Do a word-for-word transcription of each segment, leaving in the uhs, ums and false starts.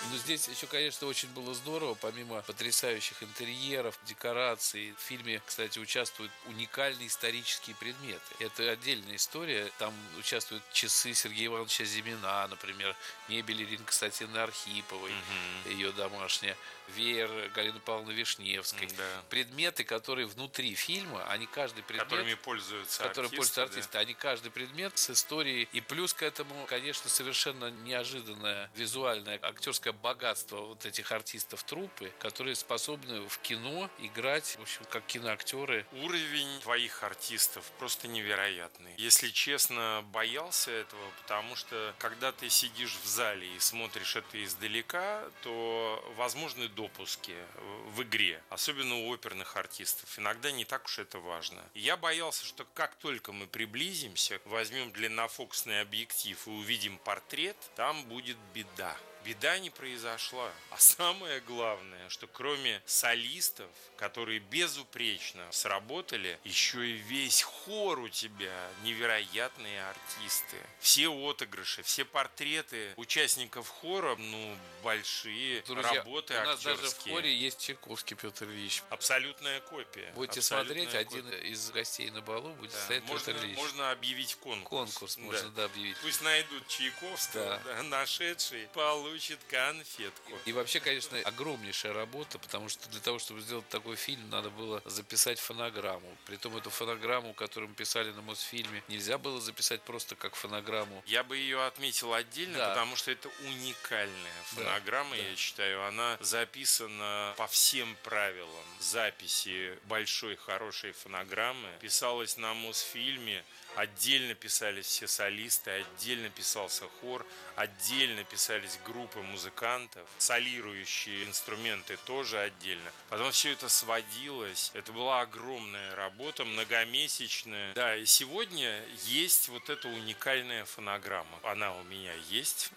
Но здесь еще, конечно, очень было здорово, помимо потрясающих интерьеров, декораций. В фильме, кстати, участвуют уникальные исторические предметы. Это отдельная история. Там участвуют часы Сергея Ивановича Зимина, например, мебель Ирины Константиновны Архиповой, Угу. ее домашняя, веер Галины Павловны Вишневской. Да. Предметы, которые внутри фильма, они каждый предмет... Которыми пользуются которые артисты. пользуются артисты. Да. Они каждый предмет с историей. И плюс к этому, конечно, совершенно неожиданное визуальное актерское богатство вот этих артистов труппы, которые способны в кино играть, в общем, как киноактеры. Уровень твоих артистов просто невероятный. Если честно, боялся этого, потому что когда ты сидишь в зале и смотришь это издалека, то возможны допуски в игре, особенно у оперных артистов. Иногда не так уж это важно. Я боялся, что как только мы приблизимся, возьмем длиннофокусный объектив и увидим портрет, там будет беда. Беда не произошла. А самое главное, что кроме солистов, которые безупречно сработали, еще и весь хор у тебя невероятные артисты. Все отыгрыши, все портреты участников хора, ну, большие. Друзья, работы у нас актерские. Даже в хоре есть Чайковский Петр Ильич. Абсолютная копия. Будете Абсолютная смотреть, копия. один из гостей на балу будет Да. стоять Можно, Петр Ильич. можно объявить конкурс. Конкурс можно, да, объявить. Пусть найдут Чайковского, Да. да, нашедший получит конфетку. И вообще, конечно, огромнейшая работа, потому что для того, чтобы сделать такой фильм, надо было записать фонограмму. Притом эту фонограмму, которую мы писали на Мосфильме, нельзя было записать просто как фонограмму. Я бы ее отметил отдельно, Да. потому что это уникальная фонограмма, Да, я да. считаю. Она записана по всем правилам записи большой, хорошей фонограммы. Писалась на Мосфильме, отдельно писались все солисты, отдельно писался хор, отдельно писались группы музыкантов, солирующие инструменты тоже отдельно. Потом все это сводилось. Это была огромная работа, многомесячная. Да, и сегодня есть вот эта уникальная фонограмма. Она у меня есть.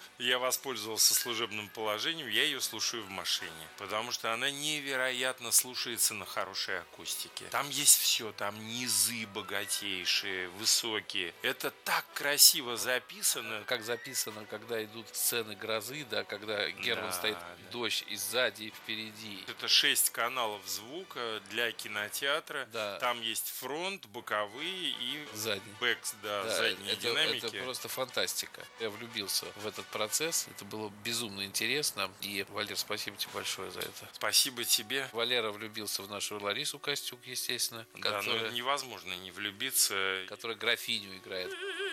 Я воспользовался служебным положением, я ее слушаю в машине, потому что она невероятно слушается на хорошей акустике. Там есть все, там низы богатейшие, высокие. Это так красиво записано. Как записано, когда идут сцены грозы, да, когда Герман Да, стоит да. дождь и сзади, и впереди. Это шесть каналов звука для кинотеатра. Да. Там есть фронт, боковые и Задний. бэкс, да, Да, задние это, динамики. это просто фантастика. Я влюбился в этот процесс. Это было безумно интересно. И, Валер, спасибо тебе большое за это. Спасибо тебе. Валера влюбился в нашу Ларису Костюк, естественно. Да, которая, но невозможно не влюбиться. которая графиню играет.